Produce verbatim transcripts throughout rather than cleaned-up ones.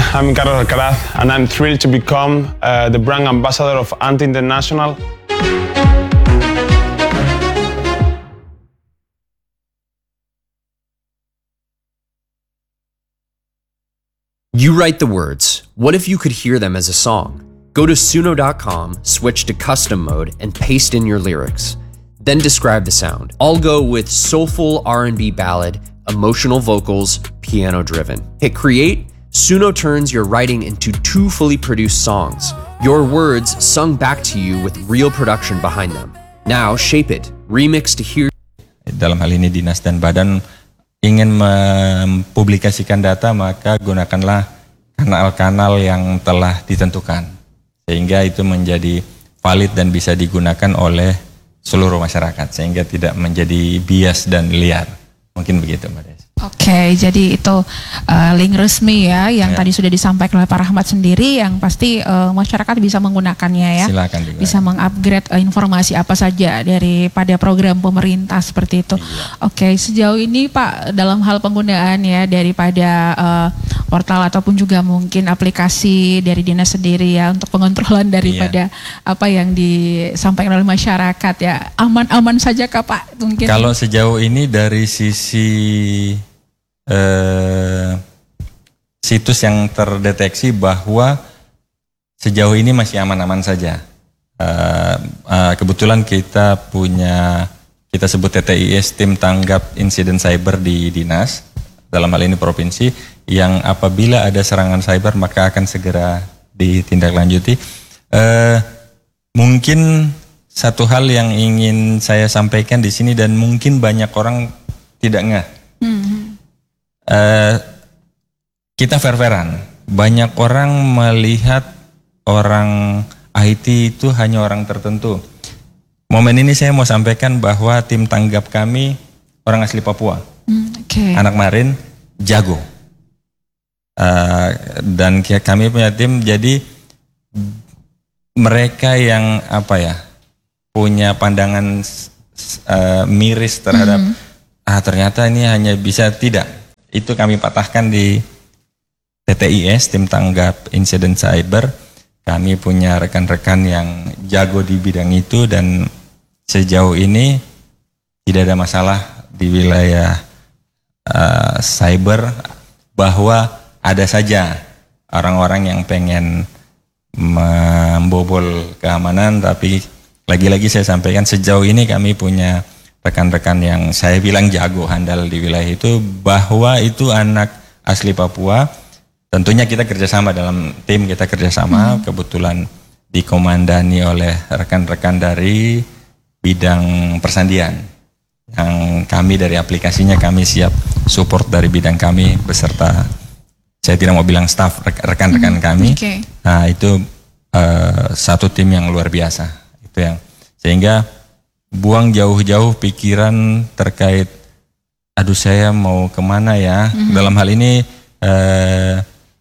I'm Carlos Alcaraz, and I'm thrilled to become uh, the brand ambassador of Ant International. You write the words. What if you could hear them as a song? Go to suno dot com, switch to custom mode, and paste in your lyrics. Then describe the sound. I'll go with soulful R and B ballad, emotional vocals, piano driven. Hit create. Suno turns your writing into two fully produced songs. Your words sung back to you with real production behind them. Now shape it, remix to hear. Dalam hal ini dinas dan badan ingin mempublikasikan data, maka gunakanlah kanal-kanal yang telah ditentukan. Sehingga itu menjadi valid dan bisa digunakan oleh seluruh masyarakat. Sehingga tidak menjadi bias dan liar. Mungkin begitu Mbak Des. Oke, okay, jadi itu uh, link resmi ya yang ya. Tadi sudah disampaikan oleh Pak Rahmat sendiri, yang pasti uh, masyarakat bisa menggunakannya ya. Silakan juga. Bisa mengupgrade uh, informasi apa saja daripada program pemerintah seperti itu. Iya. Oke, okay, sejauh ini Pak dalam hal penggunaan ya daripada uh, portal ataupun juga mungkin aplikasi dari dinas sendiri ya untuk pengontrolan daripada iya. apa yang disampaikan oleh masyarakat ya, aman-aman saja kah Pak? Mungkin. Kalau sejauh ini dari sisi Uh, situs yang terdeteksi bahwa sejauh ini masih aman-aman saja. Uh, uh, kebetulan kita punya, kita sebut T T I S, tim tanggap insiden cyber di dinas, dalam hal ini provinsi, yang apabila ada serangan cyber maka akan segera ditindaklanjuti. Uh, mungkin satu hal yang ingin saya sampaikan di sini dan mungkin banyak orang tidak ngeh. Mm-hmm. Uh, kita fair-fairan. Banyak orang melihat orang I T itu hanya orang tertentu. Momen ini saya mau sampaikan bahwa tim tanggap kami orang asli Papua. Mm, okay. Anak Marin jago. Uh, dan kami punya tim, jadi mereka yang apa ya punya pandangan uh, miris terhadap mm. ah ternyata ini hanya bisa tidak. Itu kami patahkan di T T I S, tim tanggap insiden cyber. Kami punya rekan-rekan yang jago di bidang itu dan sejauh ini tidak ada masalah di wilayah uh, cyber, bahwa ada saja orang-orang yang pengen membobol keamanan, tapi lagi-lagi saya sampaikan sejauh ini kami punya rekan-rekan yang saya bilang jago, handal di wilayah itu, bahwa itu anak asli Papua. Tentunya kita kerjasama, dalam tim kita kerjasama, hmm. kebetulan dikomandani oleh rekan-rekan dari bidang persandian. Yang kami dari aplikasinya kami siap support dari bidang kami beserta, saya tidak mau bilang staff, rekan-rekan hmm. kami. Okay. Nah itu uh, satu tim yang luar biasa. Itu yang sehingga buang jauh-jauh pikiran terkait aduh saya mau kemana ya. Mm-hmm. Dalam hal ini eh,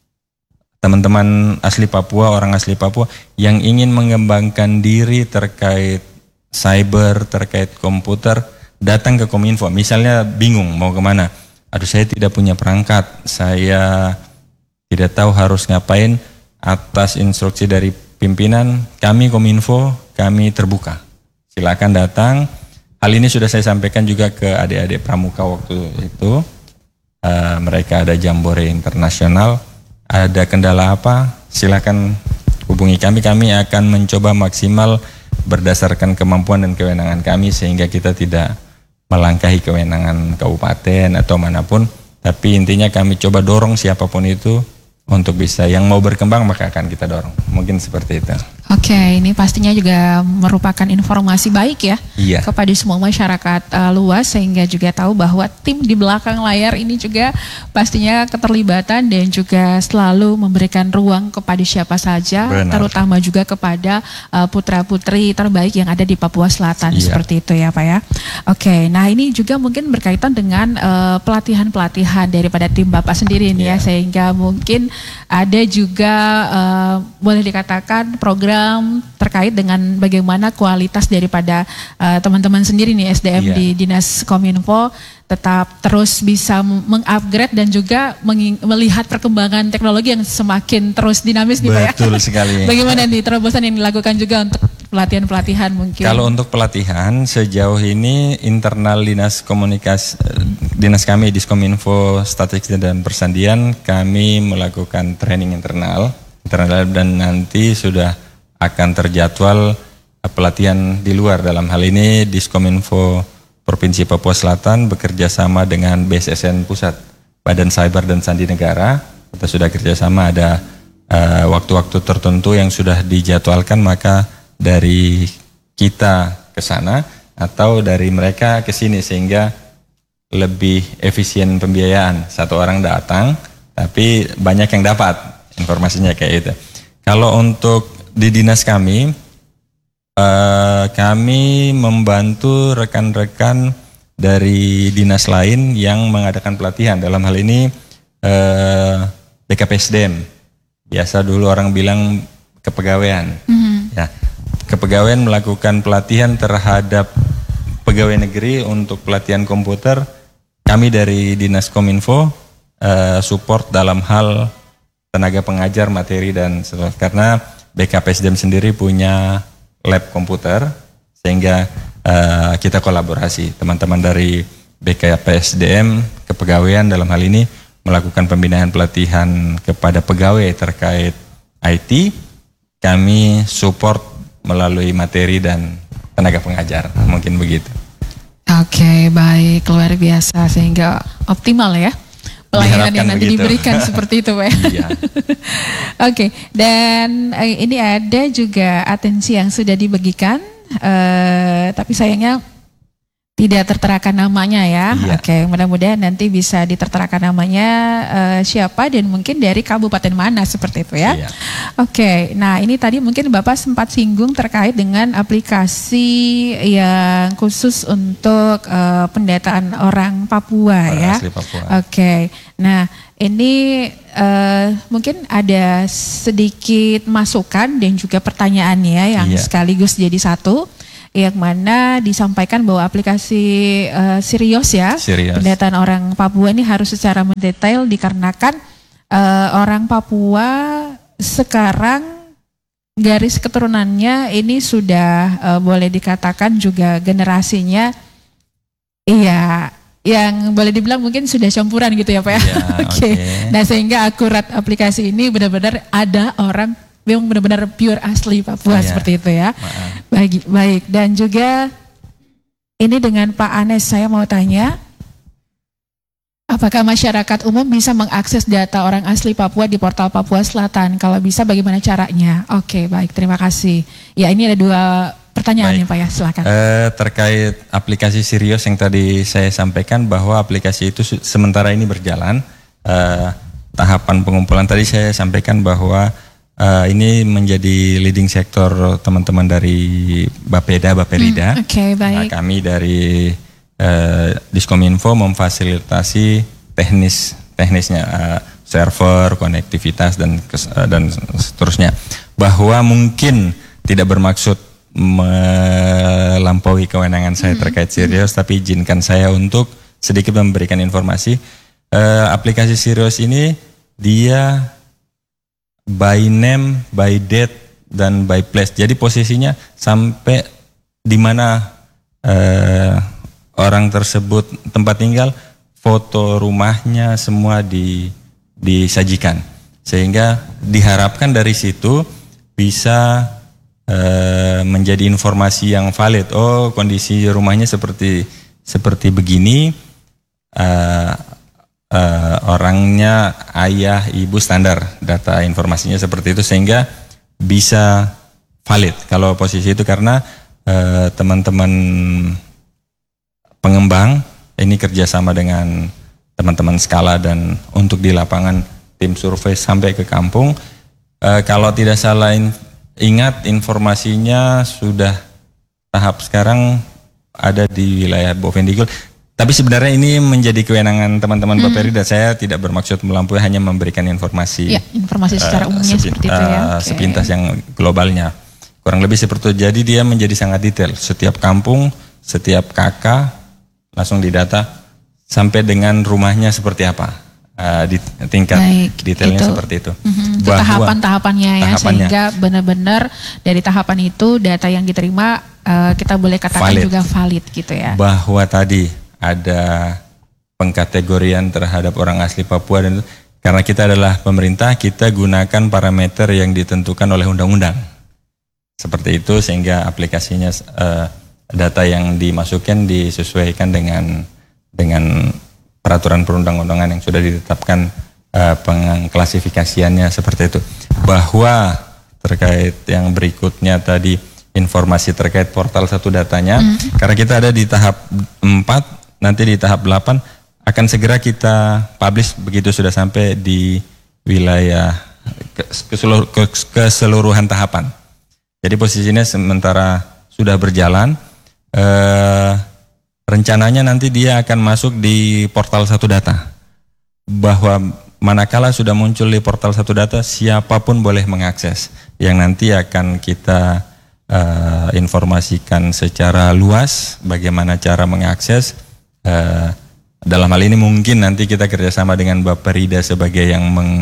teman-teman asli Papua, orang asli Papua yang ingin mengembangkan diri terkait cyber, terkait komputer, datang ke Kominfo. Misalnya bingung mau kemana, aduh saya tidak punya perangkat, saya tidak tahu harus ngapain, atas instruksi dari pimpinan kami Kominfo, kami terbuka. Silakan datang. Hal ini sudah saya sampaikan juga ke adik-adik pramuka waktu itu. Uh, mereka ada jambore internasional. Ada kendala apa? Silakan hubungi kami. Kami akan mencoba maksimal berdasarkan kemampuan dan kewenangan kami, sehingga kita tidak melangkahi kewenangan kabupaten atau manapun. Tapi intinya kami coba dorong siapapun itu untuk bisa, yang mau berkembang maka akan kita dorong. Mungkin seperti itu. Oke, ini pastinya juga merupakan informasi baik ya iya. kepada semua masyarakat uh, luas, sehingga juga tahu bahwa tim di belakang layar ini juga pastinya keterlibatan dan juga selalu memberikan ruang kepada siapa saja, benar. Terutama juga kepada uh, putra-putri terbaik yang ada di Papua Selatan, iya. seperti itu ya Pak ya. Oke, nah ini juga mungkin berkaitan dengan uh, pelatihan-pelatihan daripada tim Bapak sendiri nih iya. ya, sehingga mungkin ada juga uh, boleh dikatakan program terkait dengan bagaimana kualitas daripada uh, teman-teman sendiri nih S D M yeah. di Dinas Kominfo. tetap terus bisa mengupgrade dan juga melihat perkembangan teknologi yang semakin terus dinamis nih Pak ya. Betul sekali. Bagaimana nih terobosan yang dilakukan juga untuk pelatihan-pelatihan mungkin? Kalau untuk pelatihan sejauh ini internal dinas komunikasi dinas kami Diskominfo Statistik dan Persandian kami melakukan training internal internal dan nanti sudah akan terjadwal pelatihan di luar. Dalam hal ini Diskominfo Provinsi Papua Selatan bekerja sama dengan B S S N Pusat, Badan Cyber dan Sandi Negara. Kita sudah kerjasama, ada uh, waktu-waktu tertentu yang sudah dijadwalkan, maka dari kita ke sana atau dari mereka ke sini sehingga lebih efisien pembiayaan. Satu orang datang, tapi banyak yang dapat informasinya kayak itu. Kalau untuk di dinas kami, Uh, kami membantu rekan-rekan dari dinas lain yang mengadakan pelatihan. Dalam hal ini uh, B K P S D M. Biasa dulu orang bilang kepegawaian. Mm-hmm. Ya, kepegawaian melakukan pelatihan terhadap pegawai negeri untuk pelatihan komputer. Kami dari Dinas Kominfo uh, support dalam hal tenaga pengajar, materi dan sebagainya. Karena B K P S D M sendiri punya lab komputer sehingga uh, kita kolaborasi teman-teman dari B K P S D M kepegawaian dalam hal ini melakukan pembinaan pelatihan kepada pegawai terkait I T. Kami support melalui materi dan tenaga pengajar, mungkin begitu. Oke, baik, luar biasa sehingga optimal ya pelayanan yang nanti begitu diberikan seperti itu Pak. Iya. Oke, dan eh, ini ada juga atensi yang sudah dibagikan, eh, tapi sayangnya tidak terterakan namanya ya. Iya. Oke, mudah-mudahan nanti bisa diterterakan namanya eh, siapa dan mungkin dari kabupaten mana seperti itu ya. Iya. Oke, nah ini tadi mungkin Bapak sempat singgung terkait dengan aplikasi yang khusus untuk eh, pendataan orang Papua orang ya. Asli Papua. Oke, nah ini uh, mungkin ada sedikit masukan dan juga pertanyaannya yang iya. sekaligus jadi satu, yang mana disampaikan bahwa aplikasi uh, Sirius ya, Sirius. pendataan orang Papua ini harus secara mendetail dikarenakan uh, orang Papua sekarang garis keturunannya ini sudah uh, boleh dikatakan juga generasinya iya yang boleh dibilang mungkin sudah campuran gitu ya Pak ya. Ya Oke. Okay. Nah sehingga akurat aplikasi ini benar-benar ada orang yang benar-benar pure asli Papua ya. Seperti itu ya. Maaf. Baik, baik. Dan juga ini dengan Pak Anes saya mau tanya, apakah masyarakat umum bisa mengakses data orang asli Papua di portal Papua Selatan? Kalau bisa bagaimana caranya? Oke, baik, terima kasih. Ya ini ada dua pertanyaannya Pak ya, silakan. Eh, terkait aplikasi Sirius yang tadi saya sampaikan bahwa aplikasi itu sementara ini berjalan. Eh, tahapan pengumpulan tadi saya sampaikan bahwa eh, ini menjadi leading sektor teman-teman dari Bapeda, Baperida. Hmm, Oke, okay, baik. Nah, kami dari eh, Diskominfo memfasilitasi teknis teknisnya, eh, server, konektivitas dan dan seterusnya. Bahwa mungkin tidak bermaksud melampaui kewenangan saya terkait Sirius, tapi izinkan saya untuk sedikit memberikan informasi. Uh, aplikasi Sirius ini dia by name, by date, dan by place. Jadi posisinya sampai di mana uh, orang tersebut tempat tinggal, foto rumahnya semua di, disajikan. Sehingga diharapkan dari situ bisa Uh, menjadi informasi yang valid. Oh, kondisi rumahnya seperti seperti begini, uh, uh, orangnya ayah, ibu standar, data informasinya seperti itu sehingga bisa valid kalau posisi itu karena uh, teman-teman pengembang ini kerjasama dengan teman-teman Skala dan untuk di lapangan tim survei sampai ke kampung. Uh, kalau tidak salah ingat informasinya sudah tahap sekarang ada di wilayah Bovendigul. Tapi sebenarnya ini menjadi kewenangan teman-teman hmm. Baperida. Saya tidak bermaksud melampaui, hanya memberikan informasi. Ya, informasi secara umumnya uh, seperti itu ya. Uh, sepintas okay. yang globalnya. Kurang lebih seperti itu. Jadi dia menjadi sangat detail. Setiap kampung, setiap kakak langsung didata sampai dengan rumahnya seperti apa. Uh, di tingkat Baik, detailnya itu, seperti itu. Mm-hmm, itu tahapan-tahapannya ya, tahapannya. Sehingga benar-benar dari tahapan itu data yang diterima uh, kita boleh katakan valid. Juga valid gitu ya. Bahwa tadi ada pengkategorian terhadap orang asli Papua dan karena kita adalah pemerintah, kita gunakan parameter yang ditentukan oleh undang-undang. Seperti itu sehingga aplikasinya uh, data yang dimasukkan disesuaikan dengan dengan peraturan perundang-undangan yang sudah ditetapkan, uh, pengklasifikasiannya seperti itu. Bahwa terkait yang berikutnya tadi informasi terkait portal satu datanya, mm. karena kita ada di tahap empat, nanti di tahap delapan akan segera kita publish begitu sudah sampai di wilayah keseluruh, keseluruhan tahapan. Jadi posisinya sementara sudah berjalan, uh, rencananya nanti dia akan masuk di portal satu data. Bahwa manakala sudah muncul di portal satu data, siapapun boleh mengakses. Yang nanti akan kita uh, informasikan secara luas bagaimana cara mengakses. Uh, dalam hal ini mungkin nanti kita kerjasama dengan Bapak Rida sebagai yang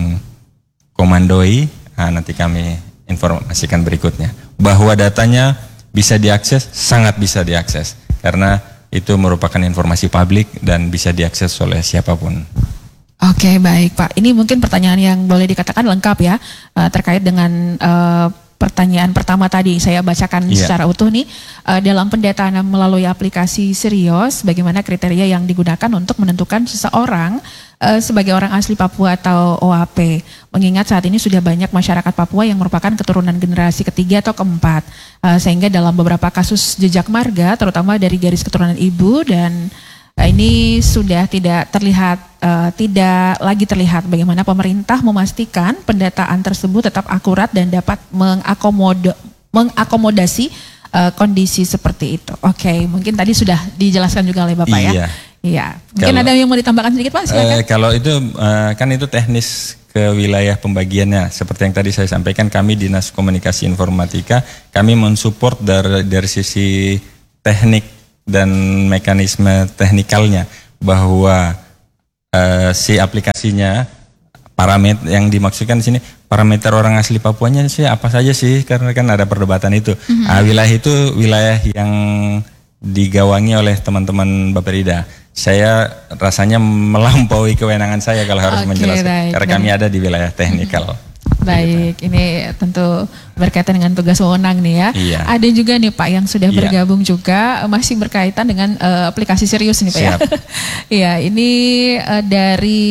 mengkomandoi. Nah, nanti kami informasikan berikutnya. Bahwa datanya bisa diakses, sangat bisa diakses. Karena itu merupakan informasi publik dan bisa diakses oleh siapapun. Oke, baik Pak. Ini mungkin pertanyaan yang boleh dikatakan lengkap ya, uh, terkait dengan uh, pertanyaan pertama tadi. Saya bacakan yeah. secara utuh nih. Uh, dalam pendataan melalui aplikasi Sirius, bagaimana kriteria yang digunakan untuk menentukan seseorang uh, sebagai orang asli Papua atau O A P. Mengingat saat ini sudah banyak masyarakat Papua yang merupakan keturunan generasi ketiga atau keempat. Uh, sehingga dalam beberapa kasus jejak marga, terutama dari garis keturunan ibu dan uh, ini sudah tidak terlihat, uh, tidak lagi terlihat bagaimana pemerintah memastikan pendataan tersebut tetap akurat dan dapat mengakomodo, mengakomodasi uh, kondisi seperti itu. Oke, okay, mungkin tadi sudah dijelaskan juga oleh Bapak iya. ya. Iya. Mungkin kalau, ada yang mau ditambahkan sedikit Pak? Silakan. Uh, kalau itu uh, kan itu teknis ke wilayah pembagiannya. Seperti yang tadi saya sampaikan, kami Dinas Komunikasi Informatika, kami mensupport dari dari sisi teknik dan mekanisme teknikalnya bahwa uh, si aplikasinya parameter yang dimaksudkan di sini parameter orang asli Papuanya sih apa saja sih, karena kan ada perdebatan itu. Mm-hmm. Uh, wilayah itu wilayah yang digawangi oleh teman-teman Bapak Rida. Saya rasanya melampaui kewenangan saya kalau harus okay, menjelaskan baik, karena baik. Kami ada di wilayah teknikal. Baik, gitu. Ini tentu berkaitan dengan tugas wewenang nih ya. Iya. Ada juga nih Pak yang sudah iya. bergabung juga masih berkaitan dengan uh, aplikasi Sirius nih Pak. Siap. Ya. Iya, ini uh, dari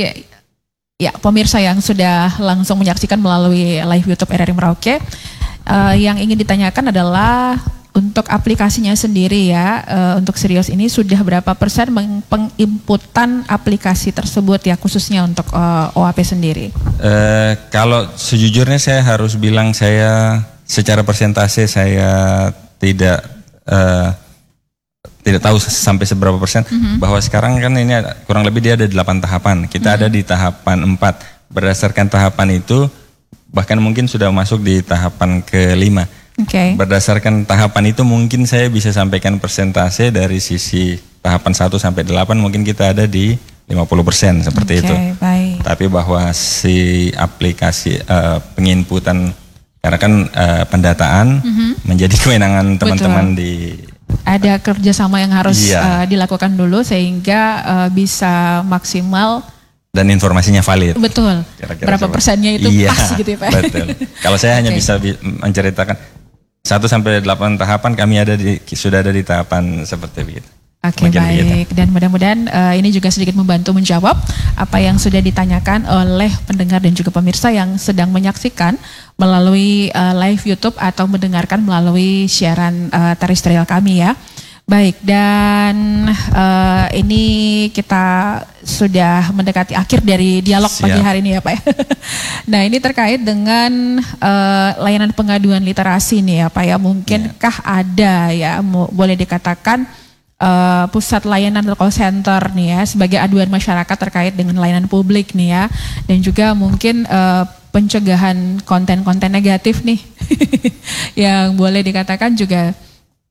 ya pemirsa yang sudah langsung menyaksikan melalui live YouTube R R I Merauke. Uh, yang ingin ditanyakan adalah untuk aplikasinya sendiri ya, uh, untuk Sirius ini sudah berapa persen penginputan aplikasi tersebut ya, khususnya untuk uh, O A P sendiri? Uh, kalau sejujurnya saya harus bilang saya secara persentase saya tidak uh, tidak tahu sampai seberapa persen. Mm-hmm. Bahwa sekarang kan ini ada, kurang lebih dia ada delapan tahapan. Kita mm-hmm. ada di tahapan empat. Berdasarkan tahapan itu bahkan mungkin sudah masuk di tahapan kelima. Okay. Berdasarkan tahapan itu mungkin saya bisa sampaikan persentase dari sisi tahapan satu sampai delapan mungkin kita ada di lima puluh persen seperti okay, itu. Baik. Tapi bahwa si aplikasi uh, penginputan karena kan uh, pendataan mm-hmm. menjadi kewenangan teman-teman. Betul. Di ada kerjasama yang harus iya. uh, dilakukan dulu sehingga uh, bisa maksimal dan informasinya valid. Betul. Kira-kira berapa seperti. Persennya itu iya, pas gitu ya Pak. Betul. Kalau saya hanya okay. bisa menceritakan satu sampai delapan tahapan kami ada di sudah ada di tahapan seperti itu. Oke, okay, baik. Begitu. Dan mudah-mudahan uh, ini juga sedikit membantu menjawab apa yang sudah ditanyakan oleh pendengar dan juga pemirsa yang sedang menyaksikan melalui uh, live YouTube atau mendengarkan melalui siaran uh, terestrial kami ya. Baik, dan uh, ini kita sudah mendekati akhir dari dialog Siap. Pagi hari ini ya Pak. Nah ini terkait dengan uh, layanan pengaduan literasi nih ya Pak ya. Mungkinkah ya. Ada ya boleh dikatakan uh, pusat layanan atau call center nih ya sebagai aduan masyarakat terkait dengan layanan publik nih ya. Dan juga mungkin uh, pencegahan konten-konten negatif nih yang boleh dikatakan juga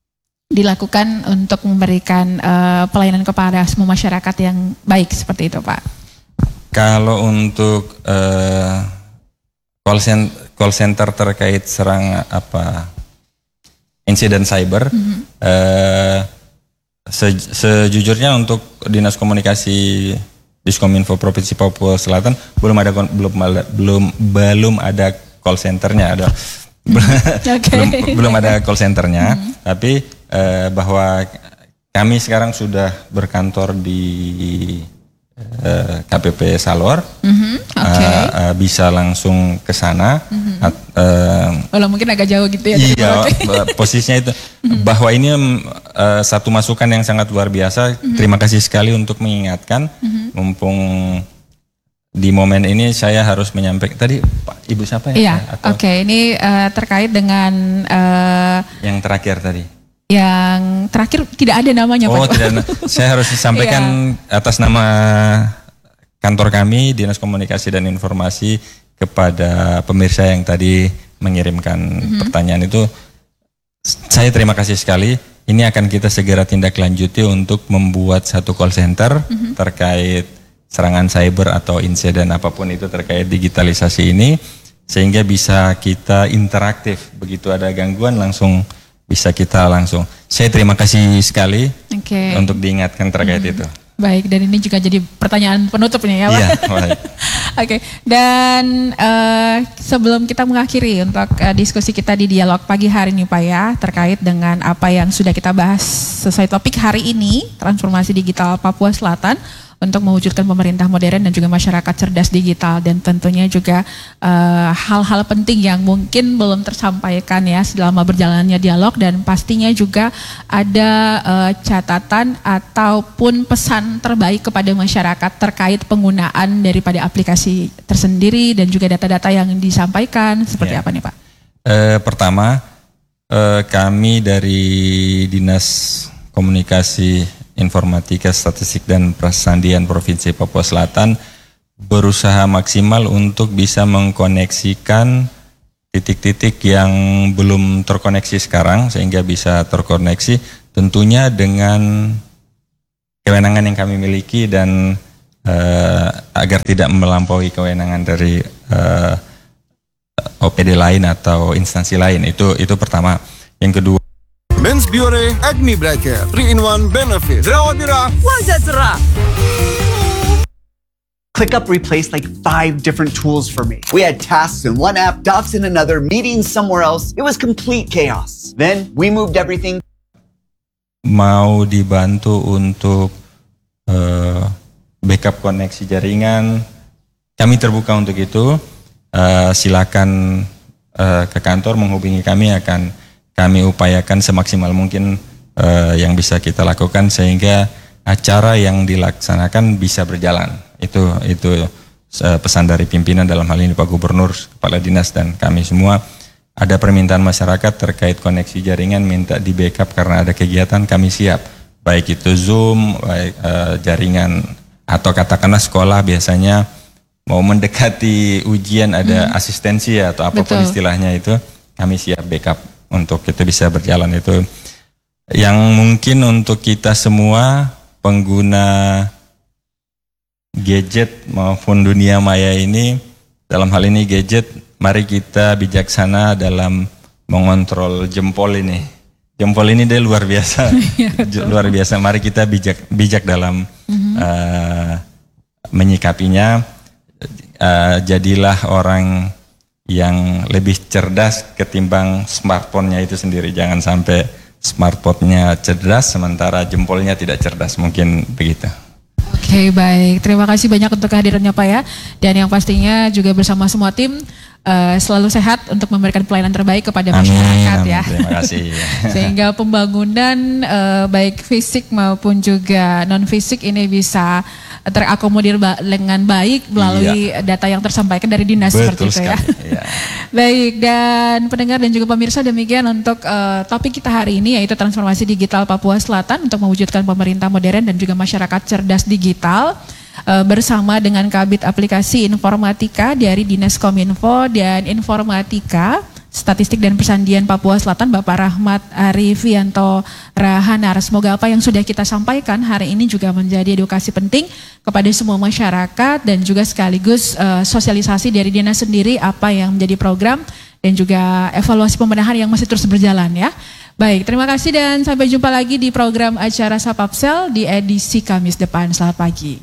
dilakukan untuk memberikan uh, pelayanan kepada semua masyarakat yang baik seperti itu, Pak? Kalau untuk uh, call, center, call center terkait serang apa insiden cyber, mm-hmm. uh, se, sejujurnya untuk Dinas Komunikasi Diskominfo Provinsi Papua Selatan belum ada belum belum belum ada call centernya, ada okay. belum belum ada call centernya, mm-hmm. tapi uh, bahwa kami sekarang sudah berkantor di uh, K P P Salor, mm-hmm. okay. uh, uh, bisa langsung ke sana. Mm-hmm. At, uh, Walau mungkin agak jauh gitu ya. Iya, posisinya itu mm-hmm. bahwa ini uh, satu masukan yang sangat luar biasa. Mm-hmm. Terima kasih sekali untuk mengingatkan. Mm-hmm. Mumpung di momen ini saya harus menyampaikan tadi Pak Ibu siapa ya? Iya, oke. Okay. Ini uh, terkait dengan uh, yang terakhir tadi. Yang terakhir tidak ada namanya oh, Pak. Tidak, saya harus sampaikan yeah. atas nama kantor kami Dinas Komunikasi dan Informasi kepada pemirsa yang tadi mengirimkan mm-hmm. pertanyaan itu. Saya terima kasih sekali. Ini akan kita segera tindak lanjuti untuk membuat satu call center mm-hmm. terkait serangan cyber atau insiden apapun itu terkait digitalisasi ini, sehingga bisa kita interaktif. Begitu ada gangguan langsung bisa kita langsung. Saya terima kasih sekali okay. untuk diingatkan terkait mm-hmm. itu. Baik, dan ini juga jadi pertanyaan penutup nih ya Pak. Iya, baik. Oke, okay. Dan uh, sebelum kita mengakhiri untuk uh, diskusi kita di dialog pagi hari ini Pak ya, terkait dengan apa yang sudah kita bahas sesuai topik hari ini, transformasi digital Papua Selatan, untuk mewujudkan pemerintah modern dan juga masyarakat cerdas digital, dan tentunya juga uh, hal-hal penting yang mungkin belum tersampaikan ya selama berjalannya dialog, dan pastinya juga ada uh, catatan ataupun pesan terbaik kepada masyarakat terkait penggunaan daripada aplikasi tersendiri dan juga data-data yang disampaikan seperti ya. Apa nih Pak? Uh, pertama uh, kami dari Dinas Komunikasi Informatika, Statistik dan Prasandian Provinsi Papua Selatan berusaha maksimal untuk bisa mengkoneksikan titik-titik yang belum terkoneksi sekarang sehingga bisa terkoneksi, tentunya dengan kewenangan yang kami miliki dan uh, agar tidak melampaui kewenangan dari uh, O P D lain atau instansi lain. Itu itu pertama. Yang kedua, Men's Biore Acne Bracket three in one benefit. Jerawat merah, wajah cerah. ClickUp replaced like five different tools for me. We had tasks in one app, docs in another, meetings somewhere else. It was complete chaos. Then we moved everything. Mau dibantu untuk uh, backup koneksi jaringan, kami terbuka untuk itu. Uh, silakan uh, ke kantor menghubungi kami, akan kami upayakan semaksimal mungkin uh, yang bisa kita lakukan sehingga acara yang dilaksanakan bisa berjalan. Itu itu uh, pesan dari pimpinan, dalam hal ini Pak Gubernur, Kepala Dinas dan kami semua. Ada permintaan masyarakat terkait koneksi jaringan, minta di backup karena ada kegiatan, kami siap. Baik itu Zoom, baik uh, jaringan atau katakanlah sekolah biasanya mau mendekati ujian ada hmm. asistensi atau apapun Betul. Istilahnya itu, kami siap backup untuk itu bisa berjalan. Itu yang mungkin untuk kita semua pengguna gadget maupun dunia maya ini, dalam hal ini gadget, mari kita bijaksana dalam mengontrol jempol ini. Jempol ini dia luar biasa, luar biasa. Mari kita bijak bijak dalam mm-hmm. uh, menyikapinya. Uh, jadilah orang yang lebih cerdas ketimbang smartphone-nya itu sendiri. Jangan sampai smartphone-nya cerdas sementara jempolnya tidak cerdas, mungkin begitu. Oke, okay, baik. Terima kasih banyak untuk kehadirannya Pak ya. Dan yang pastinya juga bersama semua tim uh, selalu sehat untuk memberikan pelayanan terbaik kepada amin, masyarakat amin, ya. Terima kasih. Sehingga pembangunan uh, baik fisik maupun juga non fisik ini bisa terakomodir ba- dengan baik melalui iya. data yang tersampaikan dari dinas. Betul seperti itu sekali, ya. Iya. Baik, dan pendengar dan juga pemirsa, demikian untuk uh, topik kita hari ini, yaitu transformasi digital Papua Selatan untuk mewujudkan pemerintah modern dan juga masyarakat cerdas digital, uh, bersama dengan Kabid Aplikasi Informatika dari Dinas Kominfo dan Informatika Statistik dan Persandian Papua Selatan, Bapak Rahmat Arifianto Rahanar. Semoga apa yang sudah kita sampaikan hari ini juga menjadi edukasi penting kepada semua masyarakat dan juga sekaligus uh, sosialisasi dari Dinas sendiri apa yang menjadi program dan juga evaluasi pembenahan yang masih terus berjalan ya. Baik, terima kasih dan sampai jumpa lagi di program acara Sapapsel di edisi Kamis depan. Selamat pagi.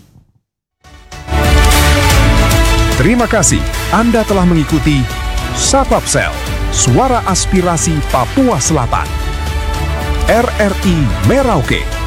Terima kasih Anda telah mengikuti Sapapsel, suara aspirasi Papua Selatan. R R I Merauke.